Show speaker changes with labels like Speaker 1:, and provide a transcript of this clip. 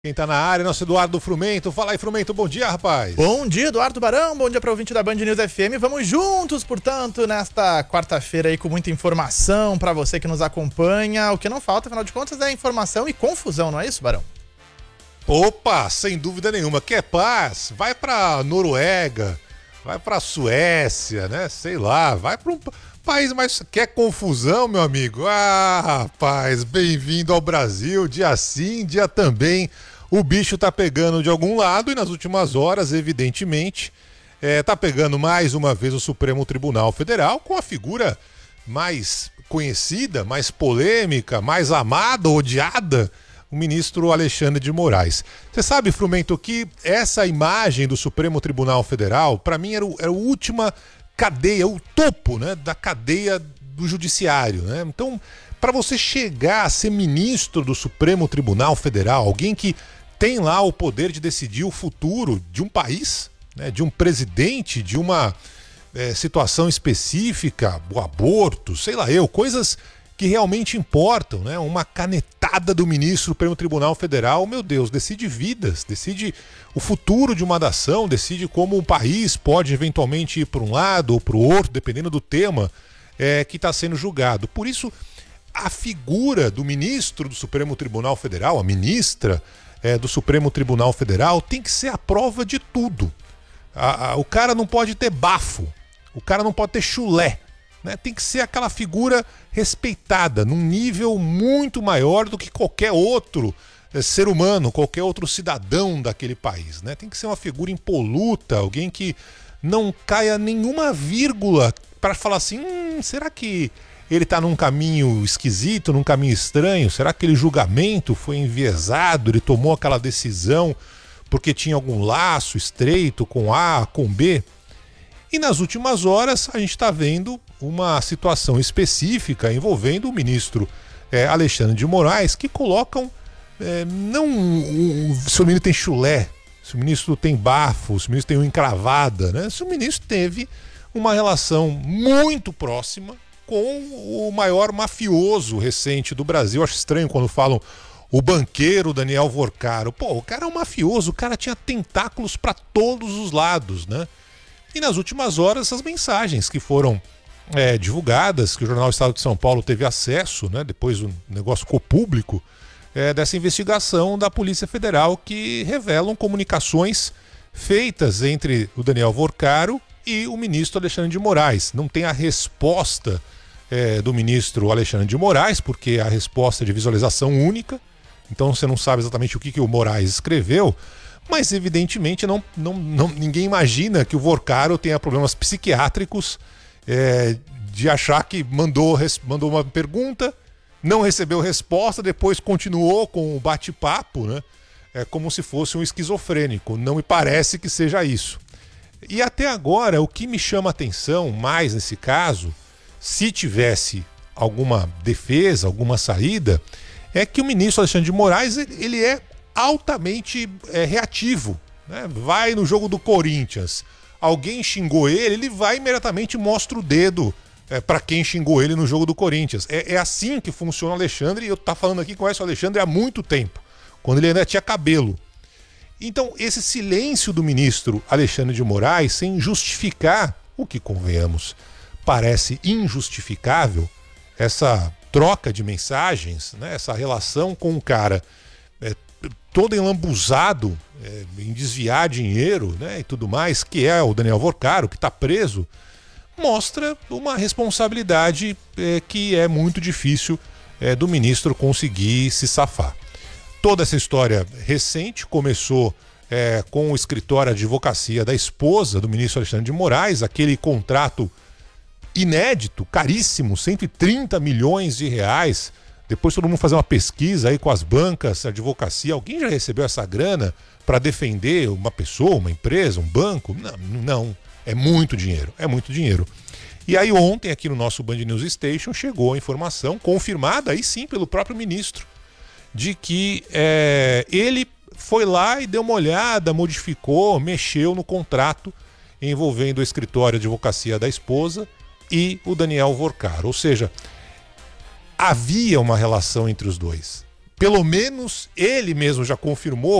Speaker 1: Quem tá na área é nosso Eduardo Frumento. Fala aí, Frumento, bom dia, rapaz.
Speaker 2: Bom dia, Eduardo Barão, bom dia para o ouvinte da Band News FM. Vamos juntos, portanto, nesta quarta-feira aí com muita informação para você que nos acompanha. O que não falta, afinal de contas, é informação e confusão, não é isso, Barão?
Speaker 1: Opa, sem dúvida nenhuma. Quer paz? Vai pra Noruega, vai pra Suécia, né? Sei lá, vai pra um país mais... Quer confusão, meu amigo? Ah, rapaz, bem-vindo ao Brasil, dia sim, dia também. O bicho tá pegando de algum lado e nas últimas horas, evidentemente, tá pegando mais uma vez o Supremo Tribunal Federal com a figura mais conhecida, mais polêmica, mais amada, odiada, o ministro Alexandre de Moraes. Você sabe, Frumento, que essa imagem do Supremo Tribunal Federal, para mim, era a última cadeia, o topo, né, da cadeia do judiciário, né? Então, para você chegar a ser ministro do Supremo Tribunal Federal, alguém que tem lá o poder de decidir o futuro de um país, né, de um presidente, de uma situação específica, o aborto, sei lá coisas que realmente importam, né? Uma canetada do ministro do Supremo Tribunal Federal, meu Deus, decide vidas, decide o futuro de uma nação, decide como um país pode eventualmente ir para um lado ou para o outro, dependendo do tema que está sendo julgado. Por isso, a figura do ministro do Supremo Tribunal Federal, a ministra do Supremo Tribunal Federal, tem que ser a prova de tudo. O cara não pode ter bafo, o cara não pode ter chulé, né? Tem que ser aquela figura respeitada, num nível muito maior do que qualquer outro ser humano, qualquer outro cidadão daquele país, né? Tem que ser uma figura impoluta, alguém que não caia nenhuma vírgula para falar assim, será que ele está num caminho esquisito, num caminho estranho? Será que aquele julgamento foi enviesado? Ele tomou aquela decisão porque tinha algum laço estreito com A, com B? E nas últimas horas a gente está vendo uma situação específica envolvendo o ministro Alexandre de Moraes, que colocam, se o ministro tem chulé, se o ministro tem bafo, se o ministro tem uma encravada, né? Se o ministro teve uma relação muito próxima com o maior mafioso recente do Brasil. Acho estranho quando falam o banqueiro Daniel Vorcaro. Pô, o cara é um mafioso, o cara tinha tentáculos para todos os lados, né? E nas últimas horas, essas mensagens que foram divulgadas, que o Jornal Estado de São Paulo teve acesso, né? Depois o negócio ficou público, dessa investigação da Polícia Federal, que revelam comunicações feitas entre o Daniel Vorcaro e o ministro Alexandre de Moraes. Não tem a resposta do ministro Alexandre de Moraes, porque a resposta é de visualização única, então você não sabe exatamente o que o Moraes escreveu, mas evidentemente ninguém imagina que o Vorcaro tenha problemas psiquiátricos, de achar que mandou uma pergunta, não recebeu resposta, depois continuou com o bate-papo, né? Como se fosse um esquizofrênico. Não me parece que seja isso. E até agora, o que me chama a atenção mais nesse caso, se tivesse alguma defesa, alguma saída, é que o ministro Alexandre de Moraes ele é altamente reativo, né? Vai no jogo do Corinthians, alguém xingou ele vai imediatamente e mostra o dedo para quem xingou ele no jogo do Corinthians. É assim que funciona o Alexandre, e eu tô falando aqui, conheço o Alexandre há muito tempo, quando ele ainda tinha cabelo. Então, esse silêncio do ministro Alexandre de Moraes, sem justificar o que, convenhamos, parece injustificável, essa troca de mensagens, né, essa relação com um cara todo enlambuzado em desviar dinheiro, né, e tudo mais, que é o Daniel Vorcaro, que está preso, mostra uma responsabilidade que é muito difícil do ministro conseguir se safar. Toda essa história recente começou com o escritório de advocacia da esposa do ministro Alexandre de Moraes, aquele contrato inédito, caríssimo, 130 milhões de reais. Depois todo mundo fazer uma pesquisa aí com as bancas, a advocacia. Alguém já recebeu essa grana para defender uma pessoa, uma empresa, um banco? Não, é muito dinheiro, é muito dinheiro. E aí ontem aqui no nosso Band News Station chegou a informação, confirmada aí sim pelo próprio ministro, de que ele foi lá e deu uma olhada, modificou, mexeu no contrato envolvendo o escritório de advocacia da esposa e o Daniel Vorcaro. Ou seja, havia uma relação entre os dois. pelo menos ele mesmo já confirmou